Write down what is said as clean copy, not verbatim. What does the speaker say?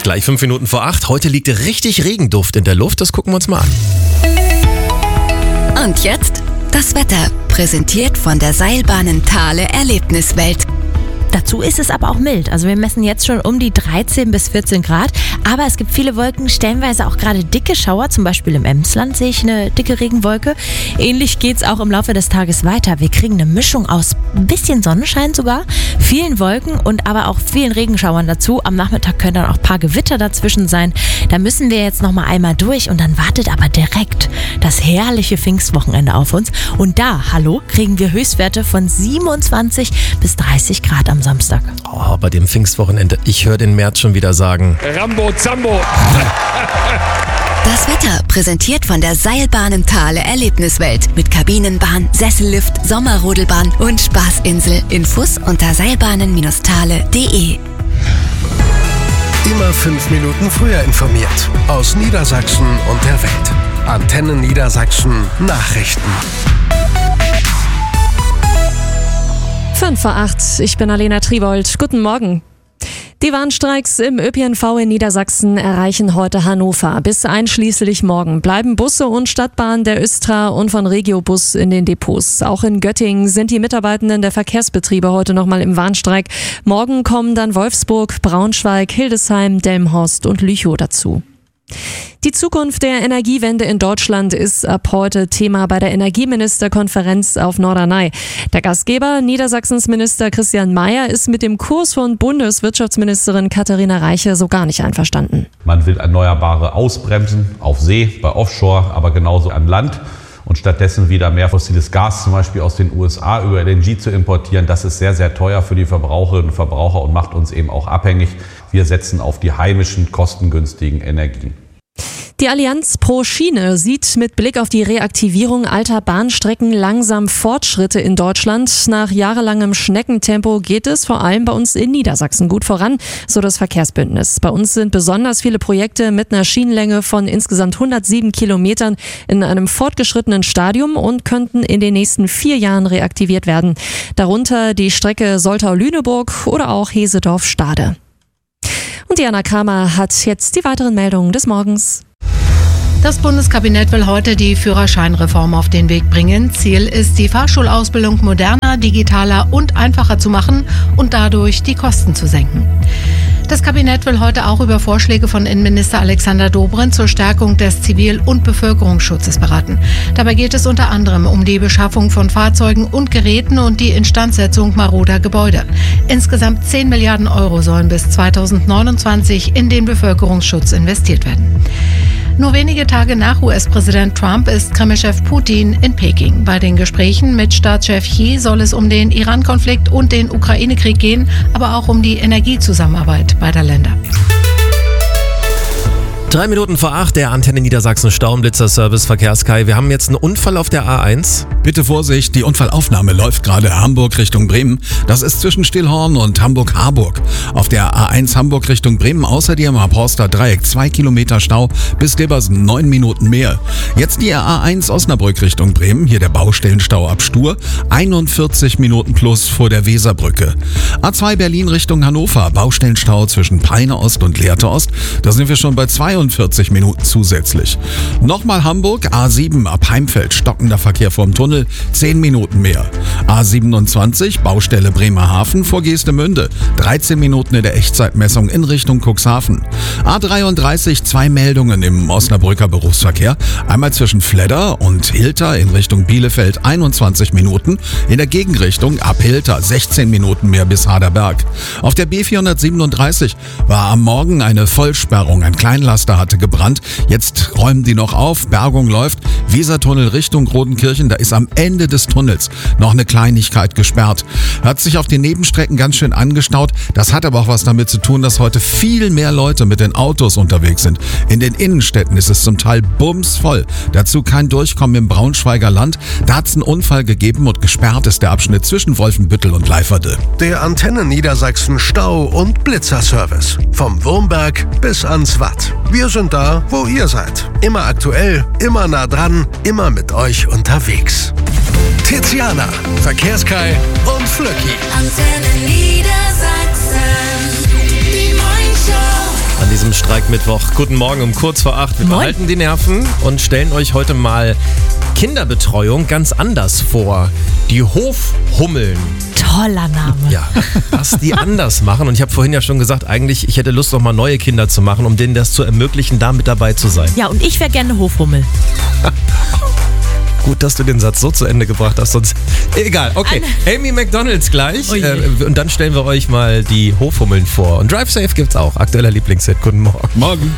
Gleich 5 Minuten vor 8. Heute liegt richtig Regenduft in der Luft. Das gucken wir uns mal an. Und jetzt das Wetter, präsentiert von der Seilbahnen Thale Erlebniswelt. Dazu ist es aber auch mild. Also wir messen jetzt schon um die 13 bis 14 Grad. Aber es gibt viele Wolken, stellenweise auch gerade dicke Schauer. Zum Beispiel im Emsland sehe ich eine dicke Regenwolke. Ähnlich geht es auch im Laufe des Tages weiter. Wir kriegen eine Mischung aus ein bisschen Sonnenschein sogar, vielen Wolken und aber auch vielen Regenschauern dazu. Am Nachmittag können dann auch ein paar Gewitter dazwischen sein. Da müssen wir jetzt noch mal einmal durch und dann wartet aber direkt das herrliche Pfingstwochenende auf uns. Und da, kriegen wir Höchstwerte von 27 bis 30 Grad am Samstag. Oh, bei dem Pfingstwochenende. Ich höre den März schon wieder sagen. Rambo Zambo. Das Wetter präsentiert von der Seilbahnen Thale Erlebniswelt. Mit Kabinenbahn, Sessellift, Sommerrodelbahn und Spaßinsel. Infos unter seilbahnen-thale.de. Immer 5 Minuten früher informiert. Aus Niedersachsen und der Welt. Antennen Niedersachsen Nachrichten. 5:08, ich bin Alena Tribold. Guten Morgen. Die Warnstreiks im ÖPNV in Niedersachsen erreichen heute Hannover. Bis einschließlich morgen bleiben Busse und Stadtbahn der Östra und von Regiobus in den Depots. Auch in Göttingen sind die Mitarbeitenden der Verkehrsbetriebe heute nochmal im Warnstreik. Morgen kommen dann Wolfsburg, Braunschweig, Hildesheim, Delmenhorst und Lüchow dazu. Die Zukunft der Energiewende in Deutschland ist ab heute Thema bei der Energieministerkonferenz auf Norderney. Der Gastgeber, Niedersachsens Minister Christian Mayer, ist mit dem Kurs von Bundeswirtschaftsministerin Katharina Reiche so gar nicht einverstanden. Man will Erneuerbare ausbremsen, auf See, bei Offshore, aber genauso an Land. Und stattdessen wieder mehr fossiles Gas, zum Beispiel aus den USA über LNG zu importieren. Das ist sehr, sehr teuer für die Verbraucherinnen und Verbraucher und macht uns eben auch abhängig. Wir setzen auf die heimischen, kostengünstigen Energien. Die Allianz pro Schiene sieht mit Blick auf die Reaktivierung alter Bahnstrecken langsam Fortschritte in Deutschland. Nach jahrelangem Schneckentempo geht es vor allem bei uns in Niedersachsen gut voran, so das Verkehrsbündnis. Bei uns sind besonders viele Projekte mit einer Schienenlänge von insgesamt 107 Kilometern in einem fortgeschrittenen Stadium und könnten in den nächsten 4 Jahren reaktiviert werden. Darunter die Strecke Soltau-Lüneburg oder auch Hesedorf-Stade. Und Diana Kramer hat jetzt die weiteren Meldungen des Morgens. Das Bundeskabinett will heute die Führerscheinreform auf den Weg bringen. Ziel ist, die Fahrschulausbildung moderner, digitaler und einfacher zu machen und dadurch die Kosten zu senken. Das Kabinett will heute auch über Vorschläge von Innenminister Alexander Dobrindt zur Stärkung des Zivil- und Bevölkerungsschutzes beraten. Dabei geht es unter anderem um die Beschaffung von Fahrzeugen und Geräten und die Instandsetzung maroder Gebäude. Insgesamt 10 Milliarden Euro sollen bis 2029 in den Bevölkerungsschutz investiert werden. Nur wenige Tage nach US-Präsident Trump ist Kreml-Chef Putin in Peking. Bei den Gesprächen mit Staatschef Xi soll es um den Iran-Konflikt und den Ukraine-Krieg gehen, aber auch um die Energiezusammenarbeit beider Länder. 3 Minuten vor 8, der Antenne Niedersachsen Stauenblitzer-Service Verkehrskai. Wir haben jetzt einen Unfall auf der A1. Bitte Vorsicht, die Unfallaufnahme läuft gerade Hamburg Richtung Bremen. Das ist zwischen Stillhorn und Hamburg-Harburg. Auf der A1 Hamburg Richtung Bremen außerdem am Horster Dreieck 2 Kilometer Stau, bis Dibbersen 9 Minuten mehr. Jetzt die A1 Osnabrück Richtung Bremen, hier der Baustellenstau ab Stur, 41 Minuten plus vor der Weserbrücke. A2 Berlin Richtung Hannover, Baustellenstau zwischen Peine Ost und Lehrte Ost, da sind wir schon bei 42 Minuten zusätzlich. Nochmal Hamburg, A7 ab Heimfeld, stockender Verkehr vorm Tunnel, 10 Minuten mehr. A27, Baustelle Bremerhaven vor Geestemünde, 13 Minuten in der Echtzeitmessung in Richtung Cuxhaven. A33, 2 Meldungen im Osnabrücker Berufsverkehr, einmal zwischen Fledder und Hilter in Richtung Bielefeld 21 Minuten, in der Gegenrichtung ab Hilter 16 Minuten mehr bis Haderberg. Auf der B437 war am Morgen eine Vollsperrung, ein Kleinlaster hatte gebrannt. Jetzt räumen die noch auf, Bergung läuft. Wesertunnel Richtung Rodenkirchen, da ist am Ende des Tunnels noch eine Kleinigkeit gesperrt. Hat sich auf den Nebenstrecken ganz schön angestaut. Das hat aber auch was damit zu tun, dass heute viel mehr Leute mit den Autos unterwegs sind. In den Innenstädten ist es zum Teil bumsvoll. Dazu kein Durchkommen im Braunschweiger Land. Da hat es einen Unfall gegeben und gesperrt ist der Abschnitt zwischen Wolfenbüttel und Leiferde. Der Antenne Niedersachsen Stau- und Blitzerservice. Vom Wurmberg bis ans Watt. Wir sind da, wo ihr seid. Immer aktuell, immer nah dran, immer mit euch unterwegs. Tiziana, Verkehrskai und Flöcki. Antenne Niedersachsen, die Morningshow. An diesem Streikmittwoch. Guten Morgen um kurz vor 8. Wir Moin. behalten die Nerven und stellen euch heute mal Kinderbetreuung ganz anders vor. Die Hofhummeln. Toller Name. Ja, was die anders machen. Und ich habe vorhin ja schon gesagt, eigentlich, ich hätte Lust, noch mal neue Kinder zu machen, um denen das zu ermöglichen, da mit dabei zu sein. Ja, und ich wäre gerne Hofhummel. Gut, dass du den Satz so zu Ende gebracht hast, sonst... Egal, okay. Amy McDonalds gleich. Oh je. Und dann stellen wir euch mal die Hofhummeln vor. Und Drive Safe gibt's auch. Aktueller Lieblingshit. Guten Morgen. Morgen.